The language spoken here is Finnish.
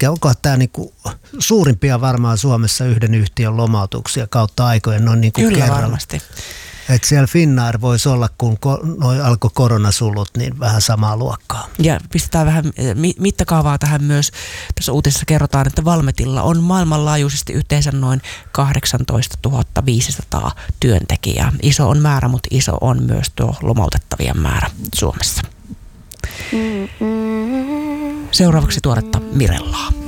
hetken. Onko tämä niinku suurimpia varmaan Suomessa yhden yhtiön lomautuksia kautta aikojen noin niinku Kyllä kerralla? varmasti. Että siellä Finnair voisi olla, kun alkoi koronasulut, niin vähän samaa luokkaa. Ja pistetään vähän mittakaavaa tähän myös. Tässä uutisessa kerrotaan, että Valmetilla on maailmanlaajuisesti yhteensä noin 18 500 työntekijää. Iso on määrä, mutta iso on myös tuo lomautettavien määrä Suomessa. Seuraavaksi tuoretta Mirellaa.